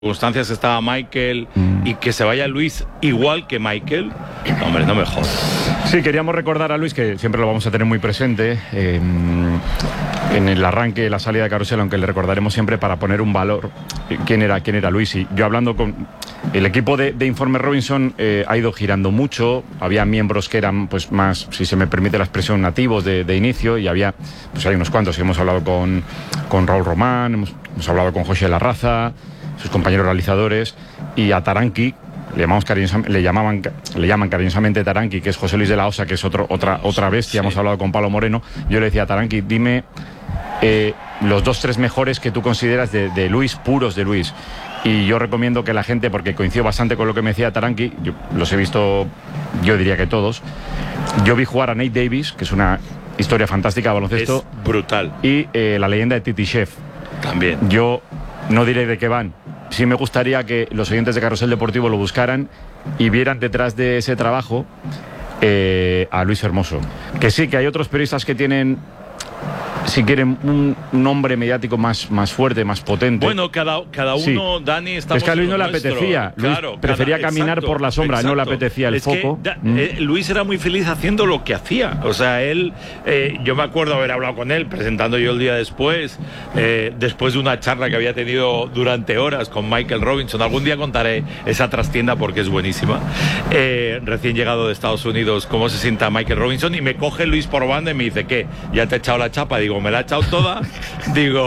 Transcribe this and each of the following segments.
circunstancias estaba Michael y que se vaya Luis igual que Michael, no, hombre, no me jodas. Sí, queríamos recordar a Luis, que siempre lo vamos a tener muy presente en el arranque, la salida de Carrusel, aunque le recordaremos siempre para poner un valor quién era Luis. Y yo hablando con el equipo de Informe Robinson, ha ido girando mucho. Había miembros que eran pues más, si se me permite la expresión, nativos de inicio, y había, pues hay unos cuantos. Hemos hablado con Raúl Román, hemos hablado con José Larraza, sus compañeros realizadores, y a Taranqui le llaman cariñosamente Taranqui, que es José Luis de la Osa, que es otra bestia. Sí. Hemos hablado con Pablo Moreno. Yo le decía a Taranqui, dime los 2-3 mejores que tú consideras de Luis, puros de Luis. Y yo recomiendo que la gente, porque coincido bastante con lo que me decía Taranqui, yo los he visto, yo diría que todos. Yo vi jugar a Nate Davis, que es una historia fantástica de baloncesto. Es brutal. Y la leyenda de Titi Chef. También. Yo no diré de qué van. Sí me gustaría que los oyentes de Carrusel Deportivo lo buscaran y vieran detrás de ese trabajo a Luis Hermoso. Que sí, que hay otros periodistas que tienen, si quieren, un nombre mediático más fuerte, más potente. Bueno, cada uno, sí. Dani, estamos. Es que a Luis no le apetecía. Claro, Luis prefería caminar exacto, por la sombra, exacto. No le apetecía el foco. Luis era muy feliz haciendo lo que hacía. O sea, él, yo me acuerdo haber hablado con él, presentando yo el día después de una charla que había tenido durante horas con Michael Robinson. Algún día contaré esa trastienda porque es buenísima. Recién llegado de Estados Unidos, cómo se sienta Michael Robinson, y me coge Luis por banda y me dice, ¿qué? ¿Ya te he echado la chapa? Digo, me la he echado toda. Digo,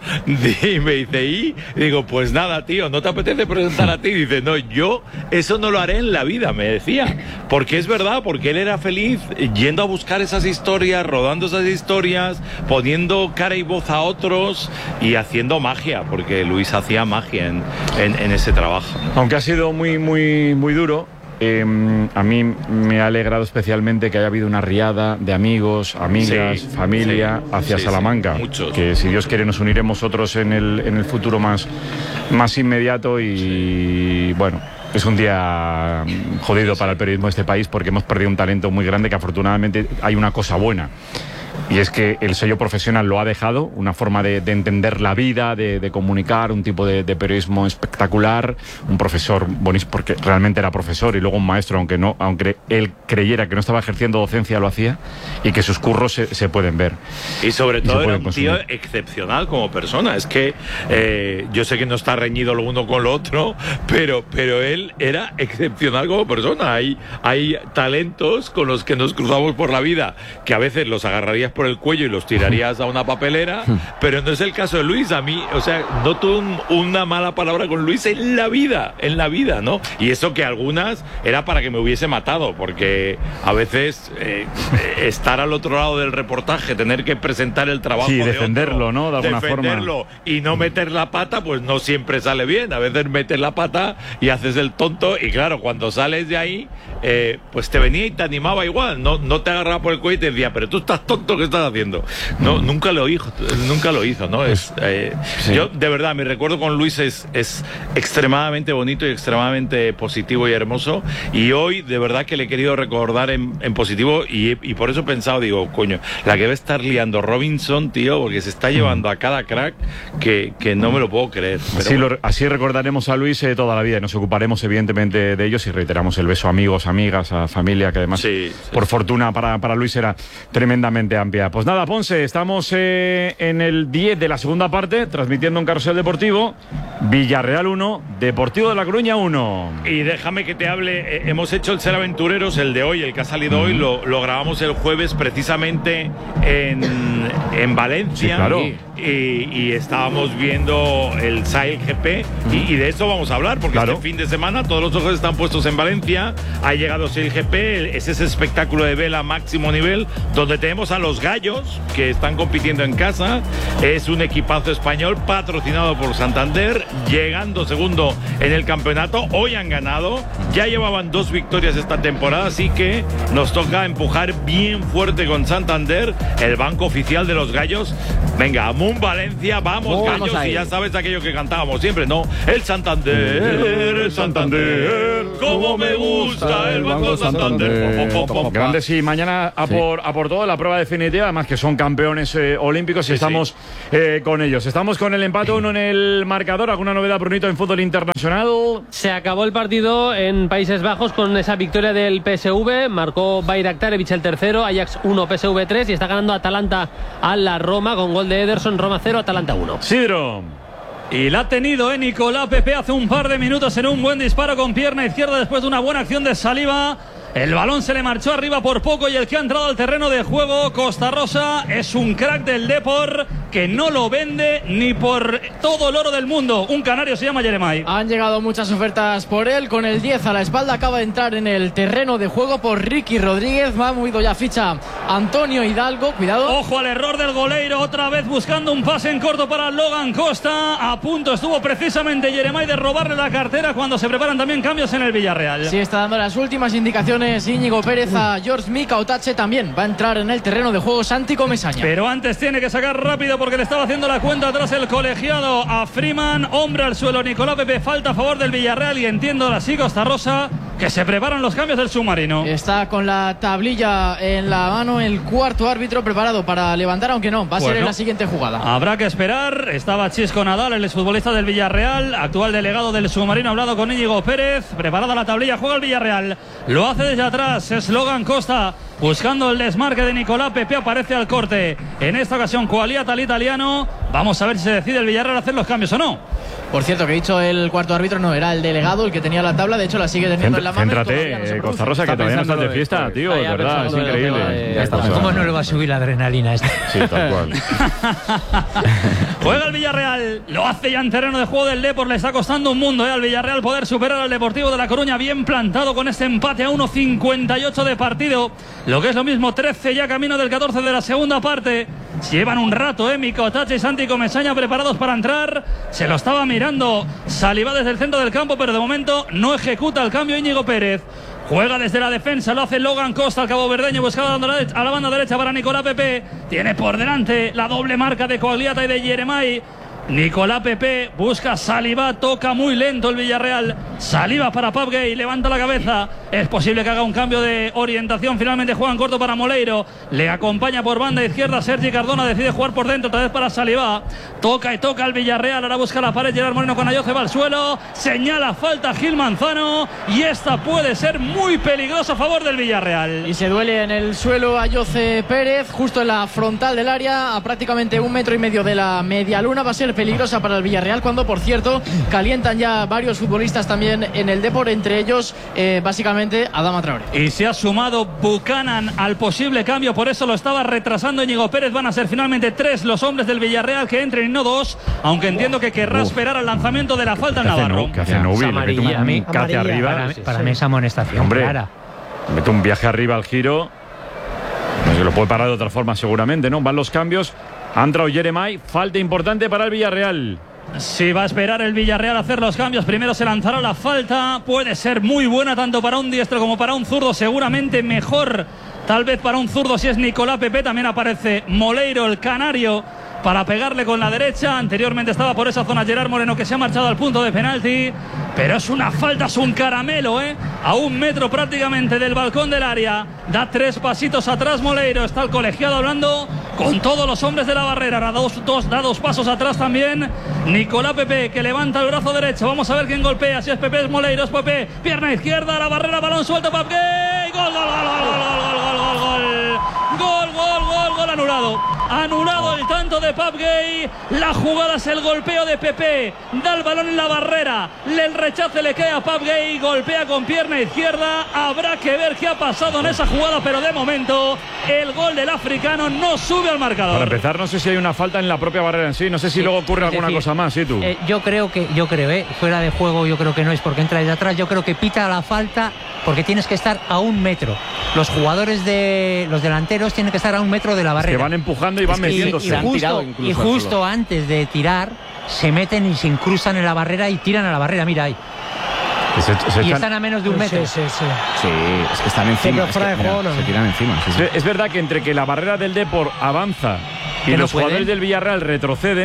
y me dice, ¿y? Digo, pues nada, tío, ¿no te apetece presentar a ti? Dice, no, yo eso no lo haré en la vida, me decía. Porque es verdad, porque él era feliz yendo a buscar esas historias, rodando esas historias, poniendo cara y voz a otros y haciendo magia, porque Luis hacía magia en ese trabajo, ¿no? Aunque ha sido muy duro. A mí me ha alegrado especialmente que haya habido una riada de amigos, amigas, familia hacia Salamanca. Muchos. Que si Dios quiere nos uniremos otros en el futuro más inmediato y bueno. Es un día jodido para el periodismo de este país porque hemos perdido un talento muy grande, que afortunadamente hay una cosa buena. Y es que el sello profesional lo ha dejado, una forma de entender la vida, de comunicar, un tipo de periodismo espectacular, un profesor buenísimo, porque realmente era profesor, y luego un maestro, aunque él creyera que no estaba ejerciendo docencia, lo hacía, y que sus curros se pueden ver. Y sobre todo era un tío excepcional como persona. Es que yo sé que no está reñido lo uno con lo otro, pero él era excepcional como persona. Hay talentos con los que nos cruzamos por la vida, que a veces los agarrarías por el cuello y los tirarías a una papelera, pero no es el caso de Luis. A mí, o sea, no tuve una mala palabra con Luis en la vida, ¿no? Y eso que algunas era para que me hubiese matado, porque a veces estar al otro lado del reportaje, tener que presentar el trabajo de defenderlo, otro, ¿no? De alguna defenderlo forma. Y no meter la pata, pues no siempre sale bien. A veces metes la pata y haces el tonto, y claro, cuando sales de ahí, pues te venía y te animaba igual, no te agarraba por el cuello y te decía, pero tú estás tonto, ¿qué estás haciendo? No, nunca lo hizo, ¿no? Sí. Yo, de verdad, mi recuerdo con Luis es extremadamente bonito y extremadamente positivo y hermoso, y hoy de verdad que le he querido recordar en positivo, y por eso he pensado, digo, coño, la que va a estar liando Robinson, tío, porque se está llevando a cada crack que no me lo puedo creer. Pero así recordaremos a Luis toda la vida, y nos ocuparemos evidentemente de ellos, y reiteramos el beso a amigos, amigas, a familia, que además por fortuna para Luis era tremendamente amplia. Pues nada, Ponce, estamos en el 10 de la segunda parte, transmitiendo en Carrusel Deportivo. Villarreal 1, Deportivo de La Coruña 1. Y déjame que te hable, hemos hecho el Ser Aventureros, el de hoy, el que ha salido hoy, lo grabamos el jueves precisamente en Valencia. Sí, claro. Y estábamos viendo el Sail GP, y de eso vamos a hablar, porque este fin de semana todos los ojos están puestos en Valencia. Ha llegado Sail GP, es ese espectáculo de vela máximo nivel, donde tenemos a los Gallos, que están compitiendo en casa. Es un equipazo español patrocinado por Santander, llegando segundo en el campeonato. Hoy han ganado, ya llevaban 2 victorias esta temporada, así que nos toca empujar bien fuerte con Santander, el banco oficial de los Gallos. Venga, Amun Valencia, vamos Gallos, y ya sabes aquello que cantábamos siempre, ¿no? El Santander, cómo me gusta el Banco Santander. Grandes, y mañana a por todo, la prueba definitiva, además que son campeones olímpicos y estamos con ellos. Estamos con el empate 1 en el marcador. ¿Alguna novedad, Brunito, en fútbol internacional? Se acabó el partido en Países Bajos con esa victoria del PSV. Marcó Bayraktarevic el tercero, Ajax 1, PSV 3, y está ganando Atalanta a la Roma con gol de Ederson. Roma 0, Atalanta 1. Sidro. Y la ha tenido Nicolás Pepe hace un par de minutos en un buen disparo con pierna izquierda después de una buena acción de Saliba. El balón se le marchó arriba por poco y el que ha entrado al terreno de juego, Costa Rosa, es un crack del Depor que no lo vende ni por todo el oro del mundo. Un canario, se llama Yeremay. Han llegado muchas ofertas por él. Con el 10 a la espalda acaba de entrar en el terreno de juego por Ricky Rodríguez. Va movido ya ficha Antonio Hidalgo. Cuidado. Ojo al error del goleiro, otra vez buscando un pase en corto para Logan Costa. A punto estuvo precisamente Yeremay de robarle la cartera cuando se preparan también cambios en el Villarreal. Sí, está dando las últimas indicaciones Íñigo Pérez a George Mika Otache. También va a entrar en el terreno de juego Santi Comesaña. Pero antes tiene que sacar rápido porque le estaba haciendo la cuenta atrás el colegiado a Freeman. Hombre al suelo, Nicolás Pepe, falta a favor del Villarreal y entiendo ahora sí Costa Rosa que se preparan los cambios del submarino. Está con la tablilla en la mano el cuarto árbitro preparado para levantar, aunque no, va a ser en la siguiente jugada. Habrá que esperar. Estaba Chisco Nadal, el exfutbolista del Villarreal, actual delegado del submarino, hablado con Íñigo Pérez. Preparada la tablilla, juega el Villarreal. Lo hace desde atrás, es Logan Costa buscando el desmarque de Nicolás Pepe, aparece al corte. En esta ocasión, Quagliata al italiano. Vamos a ver si se decide el Villarreal hacer los cambios o no. Por cierto, que he dicho el cuarto árbitro, no, era el delegado el que tenía la tabla, de hecho la sigue teniendo en la mano. Céntrate, Costa Rosa, que todavía no estás de fiesta, tío, de verdad, es increíble. ¿Cómo no le va a subir la adrenalina esta? Sí, tal cual. Juega el Villarreal, lo hace ya en terreno de juego del Depor, le está costando un mundo al Villarreal poder superar al Deportivo de La Coruña, bien plantado con este empate a 1.58 de partido, lo que es lo mismo, 13 ya camino del 14 de la segunda parte. Llevan un rato, Mika Otache y Santi Comesaña preparados para entrar. Se lo estaba mirando Saliba desde el centro del campo, pero de momento no ejecuta el cambio Íñigo Pérez. Juega desde la defensa, lo hace Logan Costa, el caboverdeño, buscaba a la banda derecha para Nicolás Pepe. Tiene por delante la doble marca de Quagliata y de Yeremay. Nicolás Pepe busca Saliba, toca muy lento el Villarreal. Saliba para Pape Gay, levanta la cabeza. Es posible que haga un cambio de orientación. Finalmente juega en corto para Moleiro. Le acompaña por banda izquierda Sergi Cardona, decide jugar por dentro, otra vez para Saliba. Toca y toca el Villarreal, ahora busca la pared. Gerard Moreno con Ayoce va al suelo. Señala falta Gil Manzano y esta puede ser muy peligrosa a favor del Villarreal. Y se duele en el suelo Ayoce Pérez, justo en la frontal del área, a prácticamente 1,5 metros de la media luna. Va a ser peligrosa para el Villarreal, cuando por cierto calientan ya varios futbolistas también en el Depor, entre ellos básicamente Adama Traoré. Y se ha sumado Buchanan al posible cambio, por eso lo estaba retrasando Íñigo Pérez. Van a ser finalmente 3 los hombres del Villarreal que entren y no 2, aunque entiendo que querrá esperar al lanzamiento de la falta en Navarro. Que hace Nubi, le mete un cate arriba. Para mí es amonestación. Hombre, clara. Mete un viaje arriba al giro. No se lo puede parar de otra forma seguramente, ¿no? Van los cambios. Ha entrado Yeremay, falta importante para el Villarreal. Si va a esperar el Villarreal a hacer los cambios, primero se lanzará la falta. Puede ser muy buena tanto para un diestro como para un zurdo, seguramente mejor tal vez para un zurdo si es Nicolás Pepe. También aparece Moleiro, el canario, para pegarle con la derecha. Anteriormente estaba por esa zona Gerard Moreno, que se ha marchado al punto de penalti, pero es una falta, es un caramelo, a 1 metro prácticamente del balcón del área. Da 3 pasitos atrás Moleiro, está el colegiado hablando con todos los hombres de la barrera. Da dos pasos atrás también Nicolás Pepe, que levanta el brazo derecho. Vamos a ver quién golpea, si es Pepe, es Moleiro, es Pepe, pierna izquierda, la barrera, balón suelto, Pape Gay, gol, gol, gol, gol, gol, gol, gol, gol, anulado. Anulado el tanto de Pape Gay. La jugada es el golpeo de Pepe. Da el balón en la barrera. El rechace le cae a Pape Gay. Golpea con pierna izquierda. Habrá que ver qué ha pasado en esa jugada, pero de momento el gol del africano no sube al marcador. Para empezar, no sé si hay una falta en la propia barrera en sí. No sé si luego ocurre alguna cosa más, ¿sí tú? Yo creo, fuera de juego yo creo que no es porque entra desde atrás. Yo creo que pita la falta porque tienes que estar a 1 metro. Los jugadores los delanteros tienen que estar a 1 metro de la barrera. Es que van empujando y van metiéndose. Y justo antes de tirar se meten y se incrustan en la barrera y tiran a la barrera. Mira ahí. Y están a menos de 1 metro. Sí, es que están encima. Se tiran encima. Sí. Es verdad que entre que la barrera del Depor avanza y los jugadores del Villarreal retroceden,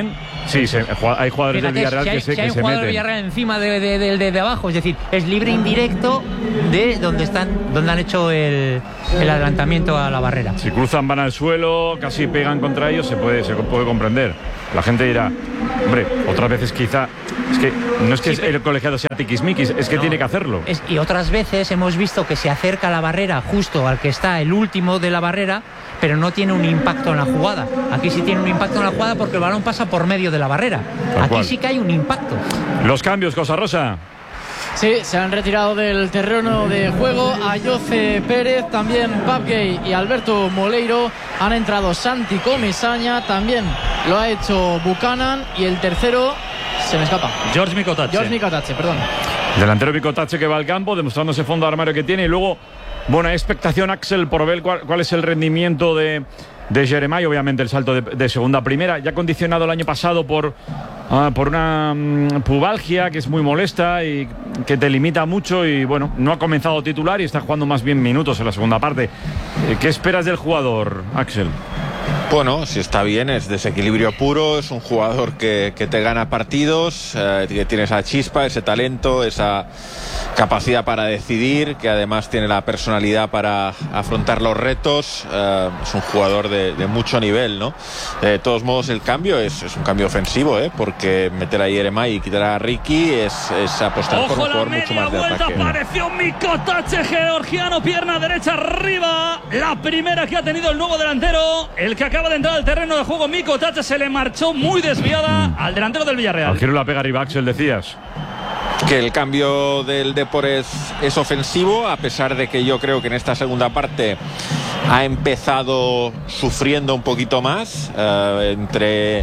Sí, hay jugadores del Villarreal que se meten. Hay un jugador del Villarreal encima de abajo, es decir, es libre indirecto de donde han hecho el adelantamiento a la barrera. Si cruzan, van al suelo, casi pegan contra ellos, se puede comprender. La gente dirá, hombre, otras veces quizá, es que no es que el colegiado sea tiquismiquis, es que no, tiene que hacerlo. Y otras veces hemos visto que se acerca a la barrera justo al que está el último de la barrera, pero no tiene un impacto en la jugada. Aquí sí tiene un impacto en la jugada porque el balón pasa por medio de la barrera. Aquí sí que hay un impacto. Los cambios, Cosa Rosa. Sí, se han retirado del terreno de juego Ayoce Pérez, también Papgay y Alberto Moleiro. Han entrado Santi Comesaña, también lo ha hecho Buchanan, y el tercero se me escapa. George Mikotache, perdón. Delantero Mikotache que va al campo, demostrando ese fondo de armario que tiene, y luego buena expectación, Axel, por ver cuál es el rendimiento de Jeremai. Obviamente el salto de segunda a primera, ya condicionado el año pasado por una pubalgia que es muy molesta y que te limita mucho, y bueno, no ha comenzado titular y está jugando más bien minutos en la segunda parte. ¿Qué esperas del jugador, Axel? Bueno, si está bien, es desequilibrio puro, es un jugador que te gana partidos, que tiene esa chispa, ese talento, esa capacidad para decidir, que además tiene la personalidad para afrontar los retos. Es un jugador de mucho nivel, ¿no? De todos modos, el cambio es un cambio ofensivo, porque meter a Jeremai y quitar a Ricky es apostar por un jugador mucho más de ataque. Apareció Mikotache, georgiano, pierna derecha arriba, la primera que ha tenido el nuevo delantero, el que acaba de entrar al terreno de juego. Mikotache se le marchó muy desviada al delantero del Villarreal. Al giro la pega arriba, Axel, decías. Que el cambio del Depor es ofensivo, a pesar de que yo creo que en esta segunda parte ha empezado sufriendo un poquito más, entre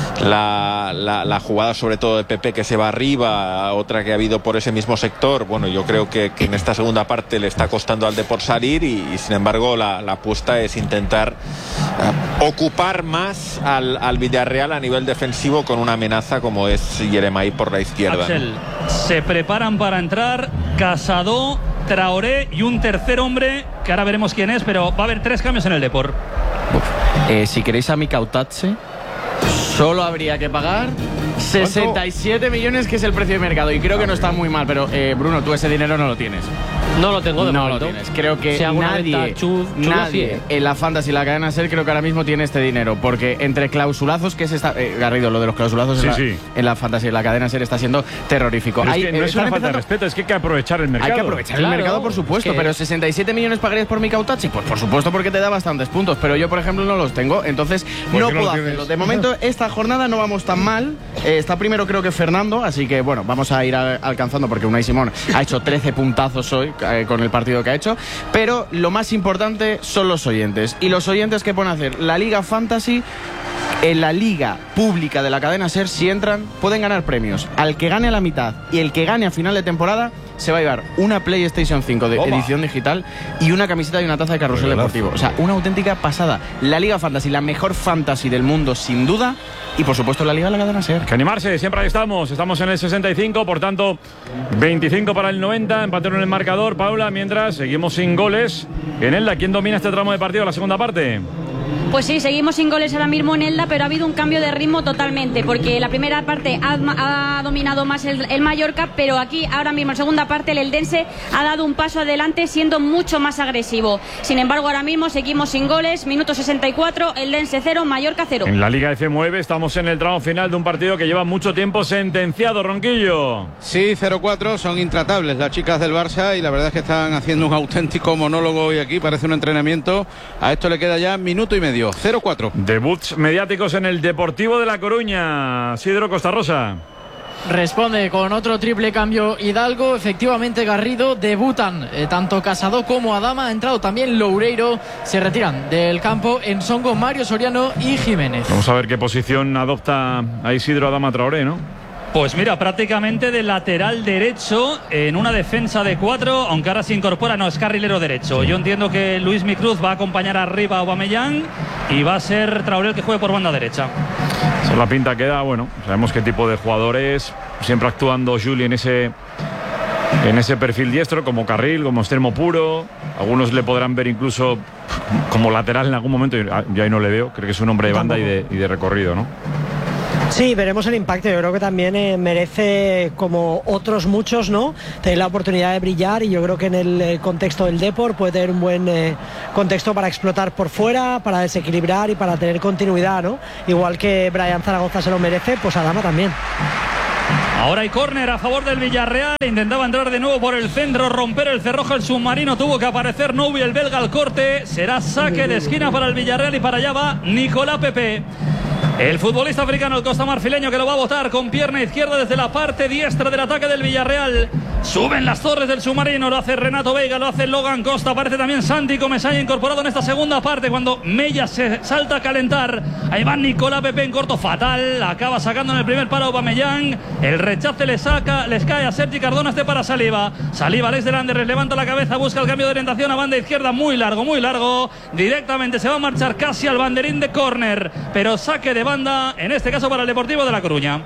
la jugada sobre todo de Pepe que se va arriba, otra que ha habido por ese mismo sector. Bueno, yo creo que en esta segunda parte le está costando al Depor salir, y sin embargo la apuesta es intentar ocupar más al Villarreal a nivel defensivo con una amenaza como es Jeremai por la izquierda. Axel, se preparan para entrar Casado, Traoré y un tercer hombre que ahora veremos quién es, pero va a haber 3 cambios en el Depor. Si queréis a Mikotache, solo habría que pagar 67 millones, que es el precio de mercado, y creo que no está muy mal, pero Bruno, tú ese dinero no lo tienes. No lo tengo de momento. No lo tienes. Creo que si nadie en la Fantasy y la cadena SER creo que ahora mismo tiene este dinero, porque entre clausulazos, que es esta Garrido, lo de los clausulazos en la Fantasy y la cadena SER está siendo terrorífico. Pero es que no es una falta de respeto, es que hay que aprovechar el mercado. Hay que aprovechar el mercado, por supuesto, pero 67 millones pagarías por Mikotache, pues por supuesto, porque te da bastantes puntos, pero yo por ejemplo no los tengo, entonces no puedo hacerlo. De momento esta jornada no vamos tan mal. Está primero creo que Fernando, así que bueno, vamos a ir alcanzando, porque Unai Simón ha hecho 13 puntazos hoy con el partido que ha hecho, pero lo más importante son los oyentes, y los oyentes que pueden hacer la Liga Fantasy en la liga pública de la cadena SER. Si entran, pueden ganar premios. Al que gane a la mitad y el que gane a final de temporada se va a llevar una PlayStation 5 de edición digital y una camiseta y una taza de Carrusel Deportivo. O sea, una auténtica pasada. La Liga Fantasy, la mejor fantasy del mundo sin duda, y por supuesto la Liga de la cadena SER. Que animarse, siempre ahí estamos en el 65, por tanto 25 para el 90, empataron en el marcador, Paula, mientras seguimos sin goles en Elda. ¿Quién domina este tramo de partido, la segunda parte? Pues sí, seguimos sin goles ahora mismo en Elda, pero ha habido un cambio de ritmo totalmente, porque la primera parte ha dominado más el Mallorca, pero aquí ahora mismo en segunda parte el Eldense ha dado un paso adelante siendo mucho más agresivo. Sin embargo, ahora mismo seguimos sin goles, minuto 64, Eldense 0, Mallorca 0. En la Liga F9 estamos en el tramo final de un partido que lleva mucho tiempo sentenciado, Ronquillo. Sí, 0-4, son intratables las chicas del Barça, y la verdad es que están haciendo un auténtico monólogo hoy aquí, parece un entrenamiento. A esto le queda ya minuto y medio. 0-4. Debuts mediáticos en el Deportivo de La Coruña. Sidro Costarrosa. Responde con otro triple cambio Hidalgo. Efectivamente, Garrido, debutan tanto Casado como Adama. Ha entrado también Loureiro. Se retiran del campo en Songo, Mario Soriano y Jiménez. Vamos a ver qué posición adopta a Isidro Adama Traoré, ¿no? Pues mira, prácticamente de lateral derecho en una defensa de 4, aunque ahora se incorpora, no, es carrilero derecho. Yo entiendo que Luis Micruz va a acompañar arriba a Aubameyang y va a ser Traoré el que juegue por banda derecha. Esa es la pinta que da. Bueno, sabemos qué tipo de jugador es, siempre actuando Juli en ese perfil diestro, como carril, como extremo puro. Algunos le podrán ver incluso como lateral en algún momento. Yo ahí no le veo, creo que es un hombre de banda y de recorrido, ¿no? Sí, veremos el impacto. Yo creo que también merece, como otros muchos, ¿no?, tener la oportunidad de brillar, y yo creo que en el contexto del Depor puede tener un buen contexto para explotar por fuera, para desequilibrar y para tener continuidad, ¿no? Igual que Brian Zaragoza se lo merece, pues Adama también. Ahora hay córner a favor del Villarreal. Intentaba entrar de nuevo por el centro, romper el cerrojo el submarino. Tuvo que aparecer Noubi, el belga, al corte. Será saque de esquina para el Villarreal y para allá va Nicolás Pepe. El futbolista africano, el costamarfileño, que lo va a botar con pierna izquierda desde la parte diestra del ataque del Villarreal. Suben las torres del submarino, lo hace Renato Veiga, lo hace Logan Costa, aparece también Santi Comesaña incorporado en esta segunda parte cuando Mella se salta a calentar. Ahí va Nicolás Pepe en corto, fatal, acaba sacando en el primer palo Aubameyang. El rechace les cae a Sergi Cardona, para Saliba. Saliba, Alex Delanderes, levanta la cabeza, busca el cambio de orientación a banda izquierda, muy largo. Directamente se va a marchar casi al banderín de córner, pero saque de banda, en este caso para el Deportivo de La Coruña.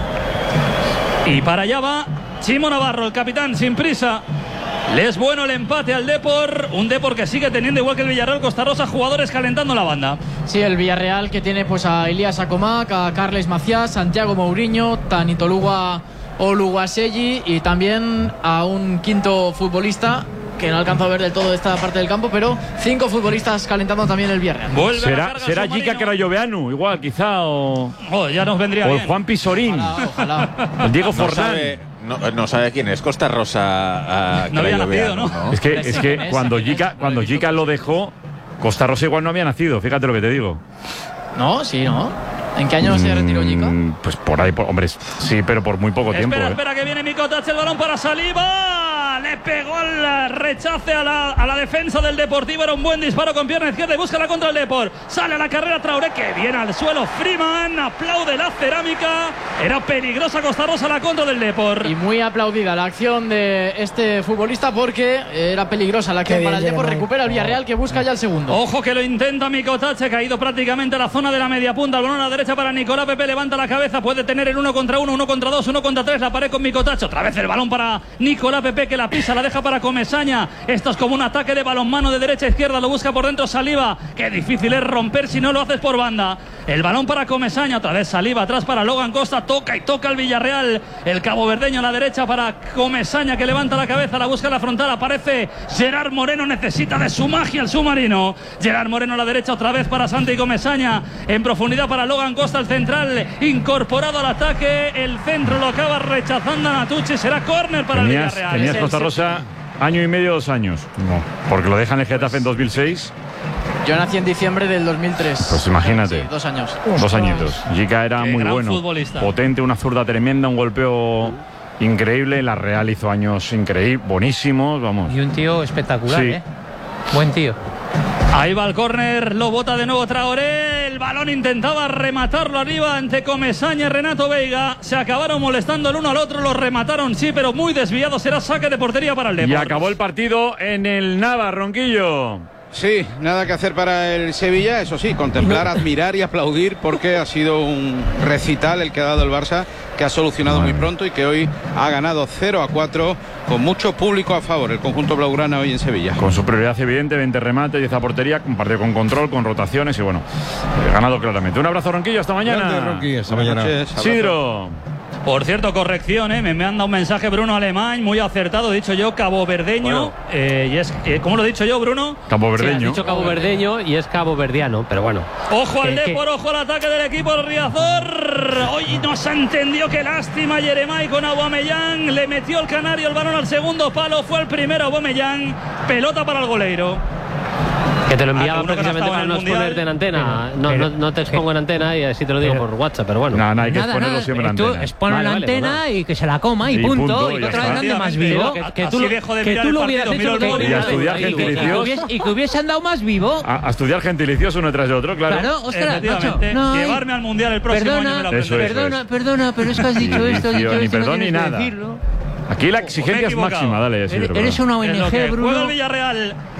Y para allá va Chimo Navarro, el capitán, sin prisa. Le es bueno el empate al Depor, un Depor que sigue teniendo, igual que el Villarreal Costa Rosa, jugadores calentando la banda. Sí, el Villarreal que tiene pues a Elías Acomac, a Carles Maciás, Santiago Mourinho, Tanitoluwa Oluwaseyi y también a un quinto futbolista que no alcanzo a ver del todo esta parte del campo, pero 5 futbolistas calentando también el Villarreal. ¿Será Jica Crayoveanu igual, quizá? O ya nos vendría o bien. El Juan Pisorín. Ojalá. El Diego Forlán. No sabe quién es Costa Rosa. No había nacido, ¿no? Es que cuando Jica lo dejó, Costa Rosa igual no había nacido, fíjate lo que te digo. No, sí, ¿no? ¿En qué año se retiró Jica? Pues por ahí, hombre, sí, pero por muy poco tiempo. Espera que viene Mikotac, el balón para Saliba. Le pegó el rechace a la defensa del Deportivo. Era un buen disparo con pierna izquierda y busca la contra el Depor. Sale a la carrera Traoré, que viene al suelo. Freeman aplaude la cerámica. Era peligrosa Costa Rosa la contra del Depor. Y muy aplaudida la acción de este futbolista porque era peligrosa la acción para el Depor. Recupera el Villarreal, que busca ya el segundo. Ojo que lo intenta Mikotac, ha caído prácticamente a la zona de la media punta. El balón a la derecha para Nicolás Pepe, levanta la cabeza, puede tener el 1 contra 1, 1 contra 2, 1 contra 3, la pared con Mikotac. Otra vez el balón para Nicolás Pepe, que la pisa, la deja para Comesaña. Esto es como un ataque de balonmano de derecha a izquierda, lo busca por dentro Saliba. Qué difícil es romper si no lo haces por banda. El balón para Comesaña, otra vez Saliba, atrás para Logan Costa, toca el Villarreal. El caboverdeño a la derecha para Comesaña, que levanta la cabeza, la busca en la frontal, aparece Gerard Moreno, necesita de su magia el submarino. Gerard Moreno a la derecha, otra vez para Santi Comesaña, en profundidad para Logan Costa, el central incorporado al ataque. El centro lo acaba rechazando a Natucci, será córner para el Villarreal. Tenías Costa Rosa año y medio, 2 años. No, porque lo dejan en el Getafe en 2006. Yo nací en diciembre del 2003. Pues imagínate. Sí, 2 años. 2 añitos. Jica era muy bueno. Futbolista. Potente, una zurda tremenda, un golpeo increíble. La Real hizo años increíbles, buenísimos, vamos. Y un tío espectacular, sí. Buen tío. Ahí va el córner, lo bota de nuevo Traoré. El balón intentaba rematarlo arriba ante Comesaña y Renato Veiga. Se acabaron molestando el uno al otro, lo remataron sí, pero muy desviado. Será saque de portería para el Depor. Y acabó el partido en el Nava, Ronquillo. Sí, nada que hacer para el Sevilla, eso sí, contemplar, admirar y aplaudir, porque ha sido un recital el que ha dado el Barça, que ha solucionado muy pronto y que hoy ha ganado 0-4 con mucho público a favor, el conjunto blaugrana hoy en Sevilla. Con su prioridad evidente, 20 remates, 10 a portería, un partido con control, con rotaciones y bueno, ganado claramente. Un abrazo, Ronquillo, hasta mañana. Grande, Ronquillo, hasta mañana. Sidro. Por cierto, corrección, me manda un mensaje Bruno Alemán, muy acertado, he dicho yo caboverdeño, y es, ¿cómo lo he dicho yo, Bruno? Caboverdeño. Sí, has dicho caboverdeño y es caboverdiano, pero bueno. Ojo al Depor, ojo al ataque del equipo Riazor. Hoy no se entendió, qué lástima Yeremay con Aubameyang, le metió el canario el balón al segundo palo, fue el primero Aubameyang, pelota para el goleiro. Que te lo enviaba precisamente para no exponerte en antena. No te expongo en antena y así te lo digo por WhatsApp, pero bueno. No, hay que exponerlo siempre en antena. Tú expon la antena y que se la coma y punto. Y que otra vez ande más vivo. Que tú lo hubieras hecho. Y a estudiar gentilicios. Y que hubiese andado más vivo. A estudiar gentilicios uno tras de otro, claro. Claro, ostras, macho. Llevarme al Mundial el próximo año me lo aprenderé. Perdona, pero es que has dicho esto. Ni perdón ni nada. Aquí la exigencia es máxima, dale. Eres una ONG, Bruno. Juega el Villarreal.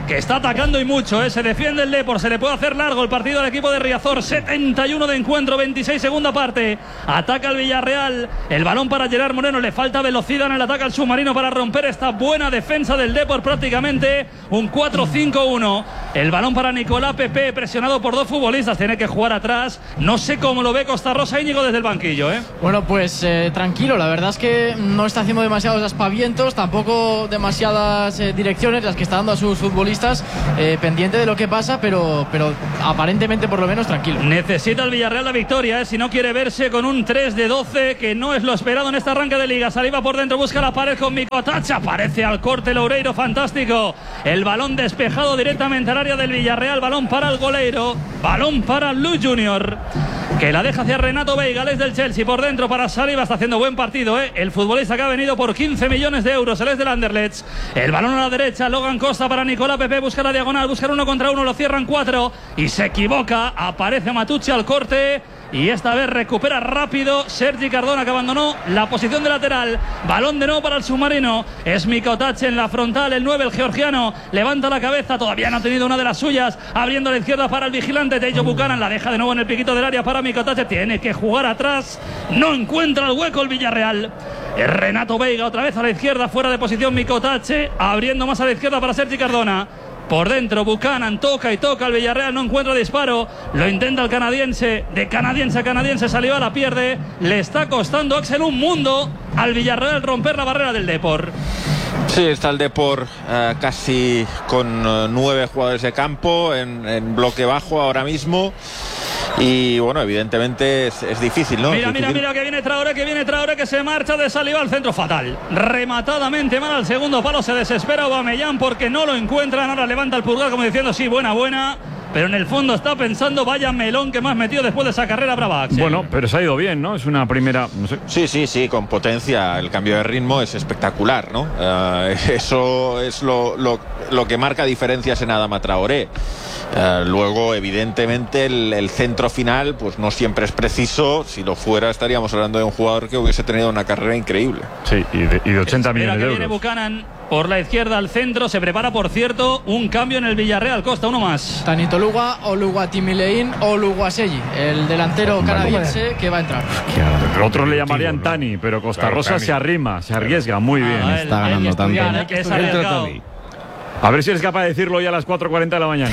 que está atacando y mucho, se defiende el Depor, se le puede hacer largo el partido al equipo de Riazor. 71 de encuentro, 26 segunda parte. Ataca el Villarreal, el balón para Gerard Moreno, le falta velocidad en el ataque al submarino para romper esta buena defensa del Depor, prácticamente un 4-5-1. El balón para Nicolás Pepe, presionado por dos futbolistas, tiene que jugar atrás. No sé cómo lo ve Costa Rosa, Íñigo, desde el banquillo. Bueno, pues tranquilo, la verdad es que no está haciendo demasiados aspavientos, tampoco demasiadas direcciones las que está dando a sus futbolistas, pendiente de lo que pasa, pero aparentemente por lo menos tranquilo. Necesita el Villarreal la victoria, si no quiere verse con un 3-12, que no es lo esperado en este arranque de liga. Saliva por dentro, busca la pared con Micotache, aparece al corte Loureiro, fantástico. El balón despejado directamente al área del Villarreal, balón para el goleiro, balón para Luis Junior, que la deja hacia Renato Veiga, es del Chelsea, por dentro para Saliba, está haciendo buen partido, el futbolista que ha venido por 15 millones de euros, él es del Anderlecht. El balón a la derecha, Logan Costa para Nicolás Pepe, busca la diagonal, busca 1 contra 1, lo cierran 4 y se equivoca, aparece Matucci al corte. Y esta vez recupera rápido Sergi Cardona, que abandonó la posición de lateral. Balón de nuevo para el submarino. Es Micotache en la frontal, el 9, el georgiano. Levanta la cabeza, todavía no ha tenido una de las suyas. Abriendo a la izquierda para el vigilante Teijo Buchanan. La deja de nuevo en el piquito del área para Micotache. Tiene que jugar atrás. No encuentra el hueco el Villarreal. Es Renato Veiga otra vez a la izquierda, fuera de posición Micotache. Abriendo más a la izquierda para Sergi Cardona. Por dentro Buchanan toca y toca el Villarreal, no encuentra disparo, lo intenta el canadiense, de canadiense a canadiense, Saliba la pierde, le está costando, Axel, un mundo al Villarreal romper la barrera del Depor. Sí, está el Depor casi con 9 jugadores de campo en bloque bajo ahora mismo. Y bueno, evidentemente es difícil, ¿no? Mira que viene Traoré, que se marcha de Saliba al centro, fatal. Rematadamente mal al segundo palo, se desespera Aubameyang porque no lo encuentran. Ahora levanta el pulgar como diciendo sí, buena. Pero en el fondo está pensando, vaya melón que me has metido después de esa carrera brava, Axel. Bueno, pero se ha ido bien, ¿no? Es una primera, no sé. Sí, con potencia. El cambio de ritmo es espectacular, ¿no? Eso es lo que marca diferencias en Adama Traoré. Luego, evidentemente, el centro final pues no siempre es preciso. Si lo fuera, estaríamos hablando de un jugador que hubiese tenido una carrera increíble. Sí, y de 80 millones de euros. Viene Buchanan por la izquierda al centro. Se prepara, por cierto, un cambio en el Villarreal. Costa, uno más. Tanito Luga, Oluwatimilein, Oluwaseyi, el delantero canadiense que va a entrar. Otros le llamarían Tani, pero Costa Rosa se arrima, se arriesga muy bien. Está ganando tanto. A ver si eres capaz de decirlo ya a las 4:40 de la mañana.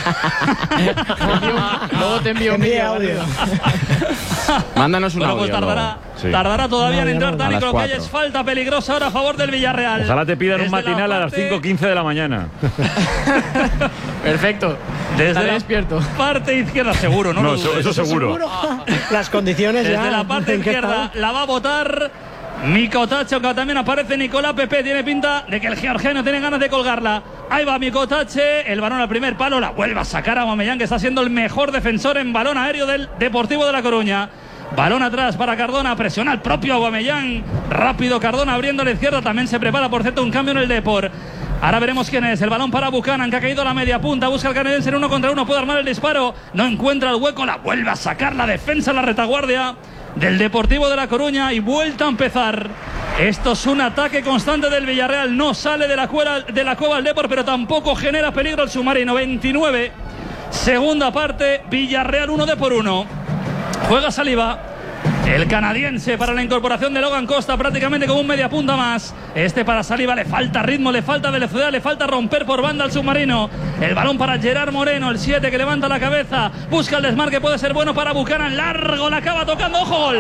Luego te envío un audio. Mándanos un audio. Pues tardará todavía en entrar Tani. Creo que hay es falta peligrosa ahora a favor del Villarreal. Ojalá te pidan un matinal a las 5:15 de la mañana. Perfecto. Desde la despierto. Parte izquierda, seguro, ¿no? No, eso seguro. Las condiciones desde ya. Desde la parte izquierda la va a botar Micotache, que también aparece Nicolás Pepe. Tiene pinta de que el georgiano tiene ganas de colgarla. Ahí va Micotache, el balón al primer palo, la vuelve a sacar a Aubameyang, que está siendo el mejor defensor en balón aéreo del Deportivo de La Coruña. Balón atrás para Cardona, presiona al propio Aubameyang. Rápido Cardona abriendo a la izquierda, también se prepara, por cierto, un cambio en el Depor. Ahora veremos quién es. El balón para Buchanan, que ha caído a la media punta. Busca al canadiense en 1 contra 1. Puede armar el disparo. No encuentra el hueco. La vuelve a sacar la defensa, la retaguardia del Deportivo de La Coruña. Y vuelta a empezar. Esto es un ataque constante del Villarreal. No sale de la cueva el Depor, pero tampoco genera peligro el submarino. 29. Segunda parte. Villarreal 1 Depor 1. Juega Saliba. El canadiense para la incorporación de Logan Costa, prácticamente como un media punta más. Para Saliba le falta ritmo, le falta velocidad, le falta romper por banda al submarino. El balón para Gerard Moreno, el 7, que levanta la cabeza, busca el desmarque, puede ser bueno para Buchanan, largo, la acaba tocando, ojo, gol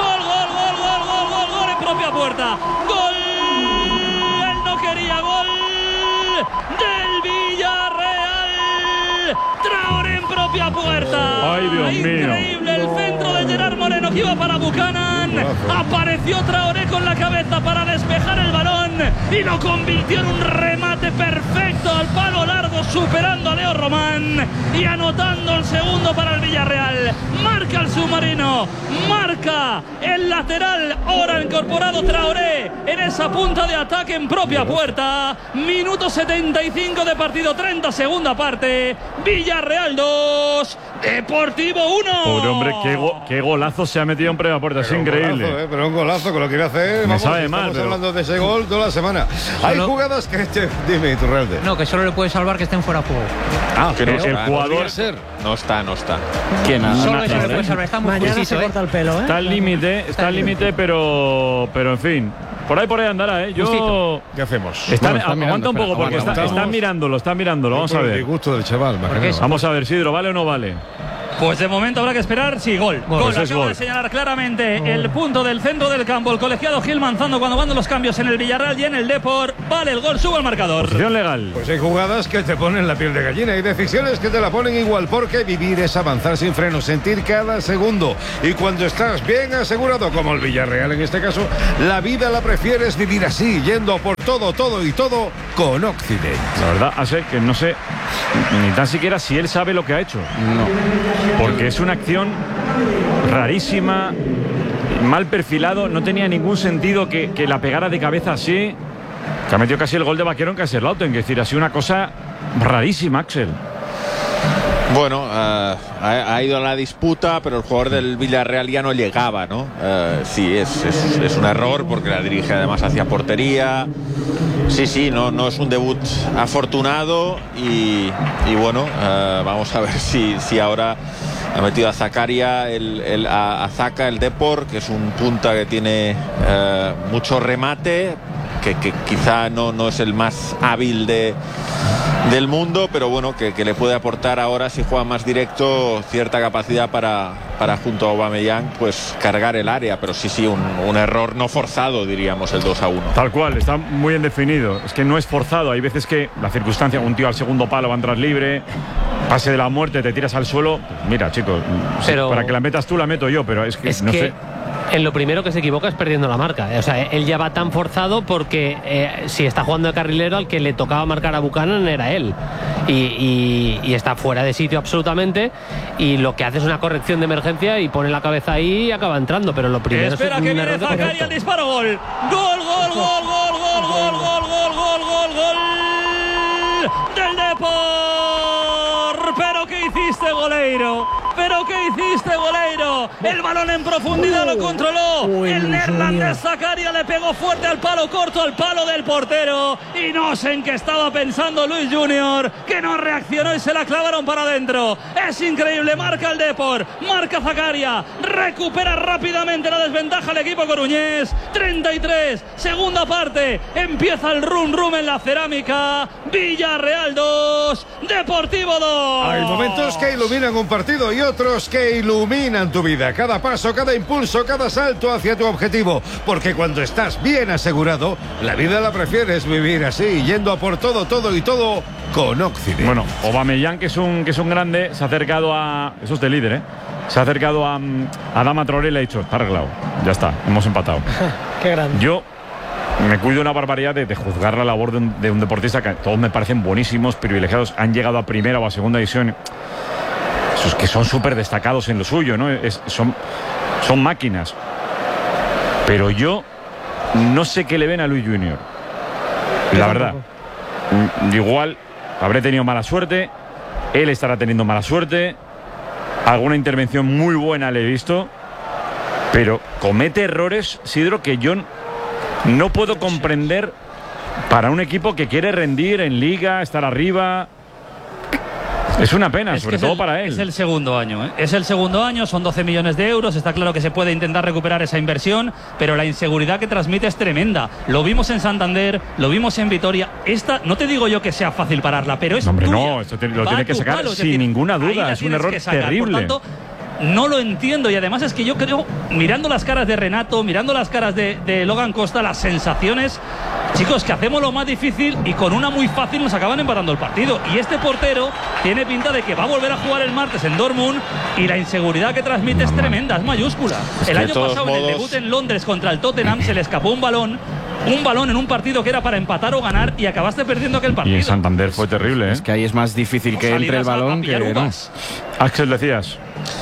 en propia puerta, gol, él no quería, gol del Villarreal, Traoré en propia puerta. Ay, Dios increíble mío. El centro de Gerard Moreno que iba para Buchanan. Apareció Traoré con la cabeza para despejar el balón y lo convirtió en un remate perfecto al palo largo, superando a Leo Román y anotando el segundo para el Villarreal. Marca el submarino, marca el lateral, ahora incorporado Traoré en esa punta de ataque en propia puerta. Minuto 75 de partido, 30 segunda parte. Villarreal 2, Deportivo 1. Pobre hombre, qué golazo se ha metido en primera puerta, es increíble. Pero un golazo, con lo que iba a hacer, me sabe mal, estamos hablando de ese gol toda la semana. Venga, hay jugadas que... Dime, Iturralde. No, que solo le puede salvar que estén fuera de juego. Que no el está, jugador... No está. ¿Quién? Solo eso le puede salvar. Está muy Mañana justito, se corta el pelo, Está al límite, pero en fin. Por ahí andará, Yo... ¿Qué hacemos? Aguanta un poco, porque están mirándolo. Vamos a ver. El gusto del chaval, Vamos a ver, Sidro, ¿vale o no vale? Pues de momento habrá que esperar. Sí, gol. Pues es Acaba gol. de señalar claramente el punto del centro del campo. El colegiado Gil Manzano cuando van los cambios en el Villarreal y en el Depor. Vale el gol, sube el marcador. Posición legal. Pues hay jugadas que te ponen la piel de gallina. Hay decisiones que te la ponen igual. Porque vivir es avanzar sin freno, sentir cada segundo. Y cuando estás bien asegurado, como el Villarreal en este caso, la vida la prefieres vivir así, yendo por todo con Occident. La verdad, hace que no sé ni tan siquiera si él sabe lo que ha hecho. No. Porque es una acción rarísima, mal perfilado, no tenía ningún sentido que la pegara de cabeza así, que ha metido casi el gol de Vaquero en Kaiserslautern, es decir, ha sido una cosa rarísima, Axel. Bueno, ha ido a la disputa, pero el jugador del Villarreal ya no llegaba, ¿no? Sí, es un error porque la dirige además hacia portería. Sí, no es un debut afortunado y bueno, vamos a ver si ahora ha metido a Zakaria, a Zaka, el Depor, que es un punta que tiene mucho remate, que quizá no es el más hábil del mundo, pero bueno, que le puede aportar ahora, si juega más directo, cierta capacidad para junto a Aubameyang pues cargar el área, pero sí, un error no forzado, diríamos, el 2-1. Tal cual, está muy bien definido, es que no es forzado, hay veces que la circunstancia, un tío al segundo palo va a entrar libre, pase de la muerte, te tiras al suelo, mira, chicos, pero para que la metas tú la meto yo, pero es que no sé. En lo primero que se equivoca es perdiendo la marca. O sea, él ya va tan forzado porque si está jugando de carrilero, al que le tocaba marcar a Buchanan era él. Y está fuera de sitio absolutamente. Y lo que hace es una corrección de emergencia y pone la cabeza ahí y acaba entrando. Pero lo primero Espera es que un viene error. Zakaria, el disparo, gol. Gol del Depor. Pero ¿qué hiciste, goleiro? El balón en profundidad lo controló. El neerlandés Zakaria le pegó fuerte al palo corto, al palo del portero. Y no sé en qué estaba pensando Luis Junior, que no reaccionó y se la clavaron para adentro. Es increíble, marca el Depor, marca Zakaria, recupera rápidamente la desventaja el equipo coruñés. 33, segunda parte, empieza el rum en la cerámica. Villarreal 2, Deportivo 2. Hay momentos que iluminan un partido y otros que iluminan tu vida. Cada paso, cada impulso, cada salto hacia tu objetivo. Porque cuando estás bien asegurado, la vida la prefieres vivir así, yendo a por todo con Occident. Bueno, Aubameyang, que es un grande, se ha acercado a... Eso es de líder, se ha acercado a Adama Traoré y le ha dicho, está arreglado, ya está, hemos empatado. Qué grande. Yo me cuido una barbaridad de juzgar la labor de un deportista, que todos me parecen buenísimos, privilegiados, han llegado a primera o a segunda división, esos que son súper destacados en lo suyo, ¿no? Son máquinas. Pero yo no sé qué le ven a Luis Junior, la verdad. Igual habré tenido mala suerte, él estará teniendo mala suerte, alguna intervención muy buena le he visto, pero comete errores, Sidro, que yo no puedo comprender para un equipo que quiere rendir en liga, estar arriba. Es una pena, sobre todo para él. Es el segundo año, Es el segundo año, son 12 millones de euros. Está claro que se puede intentar recuperar esa inversión, pero la inseguridad que transmite es tremenda. Lo vimos en Santander, lo vimos en Vitoria. Esta, no te digo yo que sea fácil pararla, pero es hombre, tuya. no, esto lo tiene que sacar sin ninguna duda. Es un error terrible. Por tanto, no lo entiendo, y además es que yo creo, mirando las caras de Renato, mirando las caras de Logan Costa, las sensaciones, chicos, que hacemos lo más difícil y con una muy fácil nos acaban empatando el partido. Y este portero tiene pinta de que va a volver a jugar el martes en Dortmund, y la inseguridad que transmite es tremenda, es mayúscula. El año pasado, en el debut en Londres contra el Tottenham, se le escapó un balón en un partido que era para empatar o ganar, y acabaste perdiendo aquel partido. Y en Santander fue terrible, Es que ahí es más difícil que entre el balón que no. Axel, decías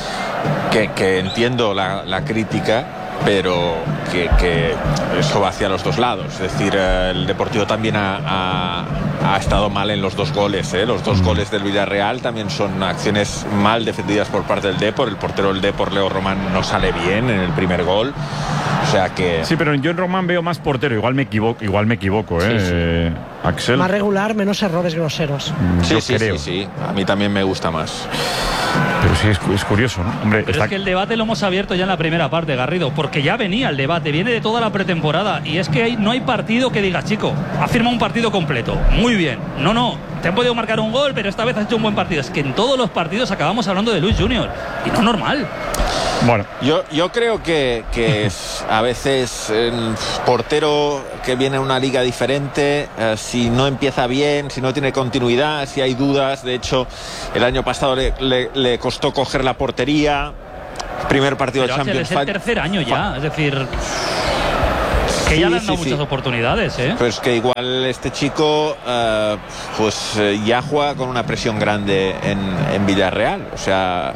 que entiendo la crítica, pero que eso va hacia los dos lados. Es decir, el Deportivo también ha ha estado mal en los 2 goles, ¿eh? Los 2 goles del Villarreal también son acciones mal defendidas por parte del Depor. El portero del Depor, Leo Román, no sale bien en el primer gol. O sea que... Sí, pero yo en Román veo más portero. Igual me equivoco, ¿eh? Sí. Axel. Más regular, menos errores groseros. Sí. A mí también me gusta más. Pero sí, es curioso, ¿no? Hombre, pero es que el debate lo hemos abierto ya en la primera parte, Garrido, porque ya venía el debate, viene de toda la pretemporada, y es que no hay partido que digas, chico, ha firmado un partido completo, muy bien. No, te han podido marcar un gol, pero esta vez has hecho un buen partido. Es que en todos los partidos acabamos hablando de Luis Junior, y no es normal. Bueno, yo creo que es a veces el portero que viene a una liga diferente, si no empieza bien, si no tiene continuidad, si hay dudas. De hecho, el año pasado le costó coger la portería. Primer partido de Champions. Es el tercer año ya, es decir, que ya le han dado muchas oportunidades, ¿eh? Pues que igual este chico ya juega con una presión grande en Villarreal. O sea,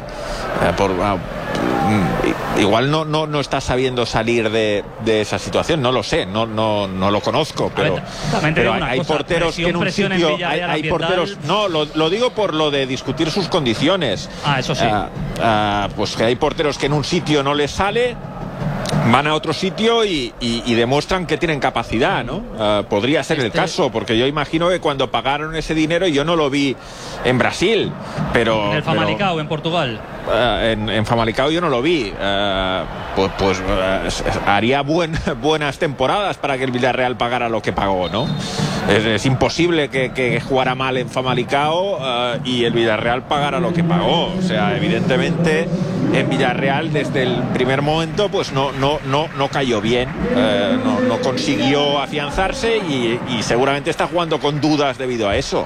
igual no está sabiendo salir de esa situación. No lo sé, no lo conozco, pero hay porteros que en un sitio hay porteros. No, lo digo por lo de discutir sus condiciones. Eso sí. Pues que hay porteros que en un sitio no les sale, van a otro sitio y demuestran que tienen capacidad, ¿no? Podría ser el caso, porque yo imagino que cuando pagaron ese dinero, yo no lo vi en Brasil, pero... En el Famalicão, en Portugal. En Famalicão yo no lo vi. Haría buenas temporadas para que el Villarreal pagara lo que pagó, ¿no? Es imposible que jugara mal en Famalicão y el Villarreal pagara lo que pagó. O sea, evidentemente en Villarreal desde el primer momento pues no cayó bien, no consiguió afianzarse y seguramente está jugando con dudas debido a eso.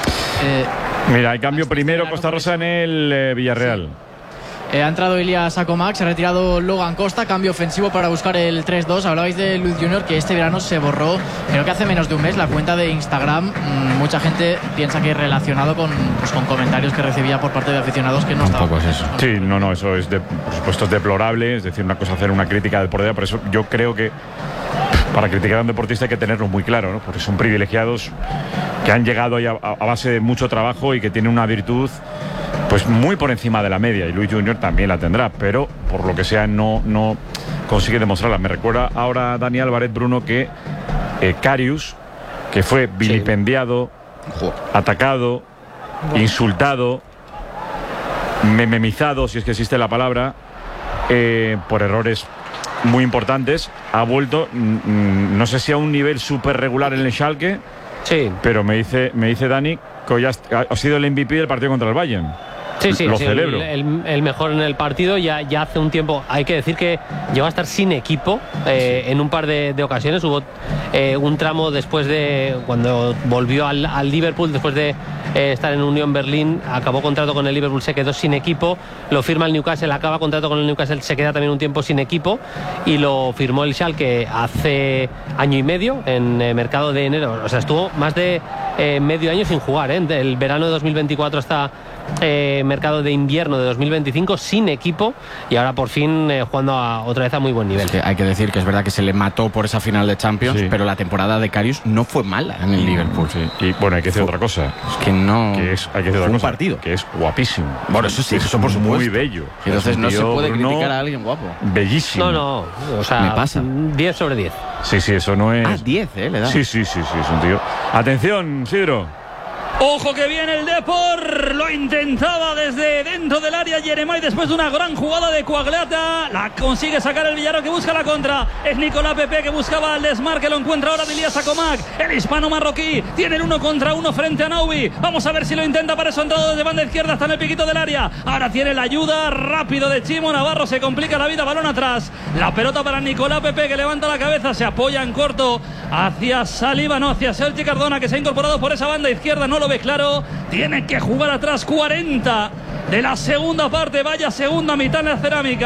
Mira, hay cambio primero Costa Rosa en el Villarreal. Sí. Ha entrado Ilias Akomak, se ha retirado Logan Costa, cambio ofensivo para buscar el 3-2. Hablabais de Luis Junior, que este verano se borró, creo que hace menos de un mes, la cuenta de Instagram. Mucha gente piensa que es relacionado con comentarios que recibía por parte de aficionados que no estaban. Tampoco es eso. Sí, no, eso es por supuesto es deplorable. Es decir, una cosa hacer una crítica del portero, por eso yo creo que para criticar a un deportista hay que tenerlo muy claro, ¿no? Porque son privilegiados que han llegado ahí a base de mucho trabajo y que tienen una virtud pues muy por encima de la media, y Luis Junior también la tendrá, pero por lo que sea no consigue demostrarla. Me recuerda ahora Dani Álvarez, Bruno, que Karius, que fue vilipendiado, atacado, insultado, mememizado, si es que existe la palabra, por errores muy importantes, ha vuelto, no sé si a un nivel súper regular en el Schalke, pero me dice Dani que hoy ha sido el MVP del partido contra el Bayern. Sí, lo celebro. El mejor en el partido. Ya hace un tiempo, hay que decir que llegó a estar sin equipo en un par de ocasiones. Hubo un tramo después de cuando volvió al Liverpool, después de estar en Unión Berlín, acabó contrato con el Liverpool, se quedó sin equipo, lo firma el Newcastle, acaba contrato con el Newcastle, se queda también un tiempo sin equipo y lo firmó el Schalke hace año y medio en mercado de enero. O sea, estuvo más de medio año sin jugar, del verano de 2024 hasta mercado de invierno de 2025 sin equipo, y ahora por fin jugando otra vez a muy buen nivel. Es que hay que decir que es verdad que se le mató por esa final de Champions, pero la temporada de Karius no fue mala en el Liverpool. Y bueno, hay que decir otra cosa, es que no, hay que decir otra cosa, partido que es guapísimo. Bueno, eso sí, eso por supuesto, muy bello. Y entonces no se puede criticar a alguien guapo. Bellísimo. No, o sea, me pasa 10 sobre 10. Sí, eso no es 10, le da. Sí, es un tío. Atención, Sidro. Ojo que viene el Depor, lo intentaba desde dentro del área Jeremai después de una gran jugada de Coagliata, la consigue sacar el Villarreal que busca la contra, es Nicolás Pepe que buscaba el desmarque, lo encuentra ahora Ilias Akomak, el hispano marroquí, tiene el 1 contra 1 frente a Naubi, vamos a ver si lo intenta, para eso ha entrado desde banda izquierda hasta en el piquito del área, ahora tiene la ayuda rápido de Chimo Navarro, se complica la vida, balón atrás, la pelota para Nicolás Pepe que levanta la cabeza, se apoya en corto hacia Saliba, hacia Sergi Cardona que se ha incorporado por esa banda izquierda, no lo ve claro, tiene que jugar atrás. 40 de la segunda parte, vaya segunda mitad en la Cerámica.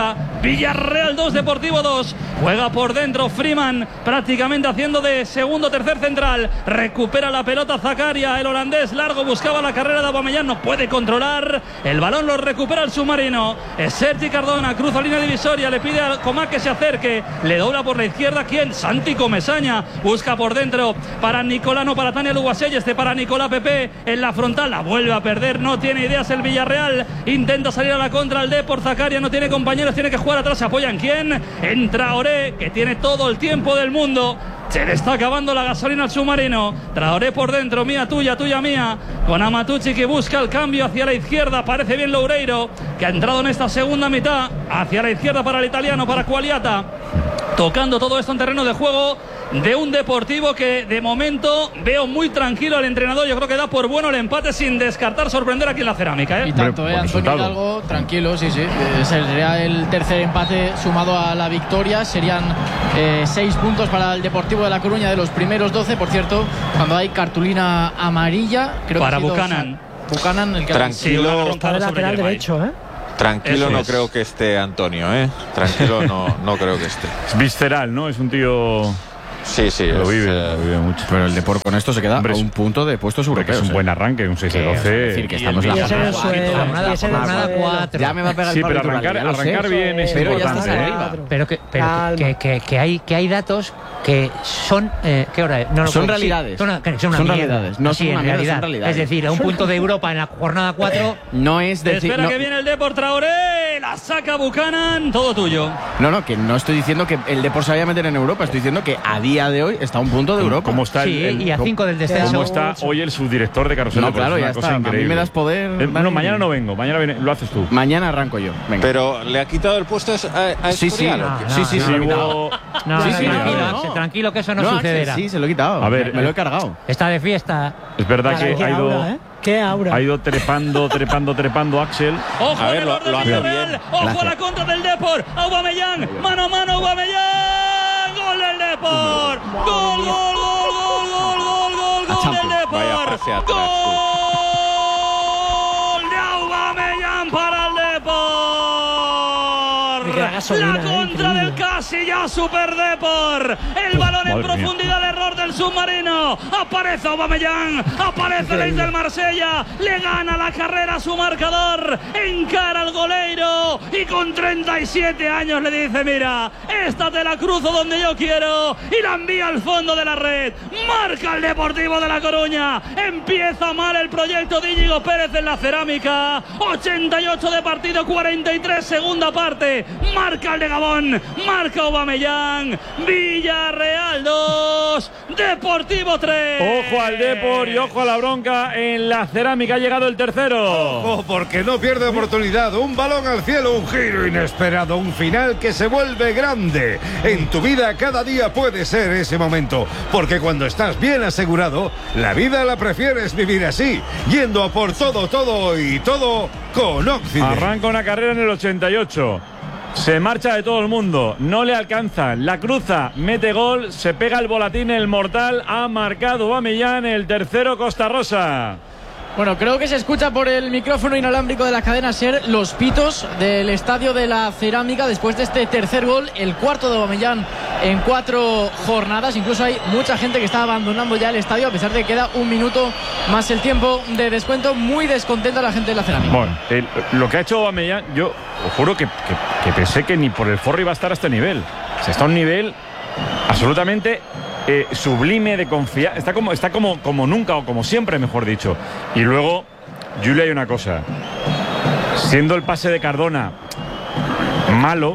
Villarreal 2, Deportivo 2. Juega por dentro Freeman, prácticamente haciendo de segundo tercer central. Recupera la pelota Zakaria, el holandés largo, buscaba la carrera de Aubameyang, no puede controlar. El balón lo recupera el submarino. Es Sergi Cardona, cruza línea divisoria, le pide a Coman que se acerque. Le dobla por la izquierda. ¿Quién? Santi Comesaña. Busca por dentro para Nicolano, para Tania Luguasell, para Nicolás Pepe en la frontal. La vuelve a perder. No tiene ideas el Villarreal. Intenta salir a la contra el Depor. Zakaria no tiene compañeros, tiene que jugar atrás. ¿Se apoya en quién? En Traoré, que tiene todo el tiempo del mundo. Se le está acabando la gasolina al submarino. Traoré por dentro, mía tuya, tuya mía. Con Amatucci que busca el cambio hacia la izquierda. Parece bien Loureiro, que ha entrado en esta segunda mitad. Hacia la izquierda para el italiano, para Quagliata. Tocando todo esto en terreno de juego de un Deportivo que de momento veo muy tranquilo al entrenador. Yo creo que da por bueno el empate sin descartar sorprender aquí en la Cerámica. Y tanto, Antonio Hidalgo, tranquilo, sí. Sería el tercer empate sumado a la victoria. Serían 6 puntos para el Deportivo de La Coruña de los primeros 12. Por cierto, cuando hay cartulina amarilla, creo para que Buchanan. Buchanan, el que tranquilo, está de lateral derecho, Tranquilo, no creo que esté Antonio, Tranquilo, no creo que esté. Es visceral, ¿no? Es un tío... Sí, lo vive mucho. Pero el Depor con esto se queda a un punto de puestos europeos. Es un buen arranque, un 6-12. Es decir, que estamos en la jornada 4. Ya me va a pegar sí, el pero arrancar bien es pero importante. Ya estás Pero que hay datos que son ¿qué hora es? No, son realidades. Son realidades. No son una mierda, son realidades. Es decir, a un punto de Europa en la jornada 4 no es decir. Espera que viene el Depor. Traoré, la saca Buchanan, todo tuyo. No, que no estoy diciendo que el Depor se vaya a meter en Europa. Estoy diciendo que a día de hoy está a un punto de Europa. ¿Cómo está y a 5 del descenso? ¿Cómo está hoy el subdirector de Carrusel? No, claro, ya está. A mí me das poder. Mañana no vengo, mañana lo haces tú. Mañana arranco yo. Venga. Pero le ha quitado el puesto a Escorial. Sí. Tranquilo que eso no sucederá. Sí, se lo he quitado. A ver, me lo he cargado. Está de fiesta. Es verdad que ha ido... ¡Qué aura! Ha ido trepando Axel. Ojo al error del Villarreal. Ojo a la contra del Depor. Aubameyang. Mano a mano Aubameyang. Gol del Depor. Gol del Depor. Gol de Aubameyang para el Depor. La contra del casi ya Super Depor. El balón en profundidad, el error del submarino. Aparece Aubameyang, aparece Leis del Marsella, le gana la carrera a su marcador, encara al goleiro y con 37 años le dice: mira, esta te la cruzo donde yo quiero, y la envía al fondo de la red. Marca el Deportivo de La Coruña. Empieza mal el proyecto de Íñigo Pérez en la Cerámica. 88 de partido, 43 segunda parte. Marca el de Gabón, marca Aubameyang. Villarreal 2, Deportivo 3. Ojo al Depor y ojo a la bronca en la Cerámica. Ha llegado el tercero. Ojo, porque no pierde oportunidad. Un balón al cielo, un giro inesperado, un final que se vuelve grande. En tu vida cada día puede ser ese momento, porque cuando estás bien asegurado, la vida la prefieres vivir así, yendo a por todo y todo con Occident. Arranca una carrera en el 88. Se marcha de todo el mundo, no le alcanza, la cruza, mete gol, se pega el volatín, el mortal, ha marcado Aubameyang, el tercero Costa Rosa. Bueno, creo que se escucha por el micrófono inalámbrico de la cadena SER los pitos del estadio de la Cerámica después de este tercer gol, el cuarto de Aubameyang en 4 jornadas. Incluso hay mucha gente que está abandonando ya el estadio a pesar de que queda un minuto más el tiempo de descuento. Muy descontenta la gente de la Cerámica. Bueno, lo que ha hecho Aubameyang, yo os juro que pensé que ni por el forro iba a estar a este nivel. O sea, está a un nivel absolutamente sublime, de confianza. Está como nunca, o como siempre, mejor dicho. Y luego, Julia, hay una cosa. Siendo el pase de Cardona malo,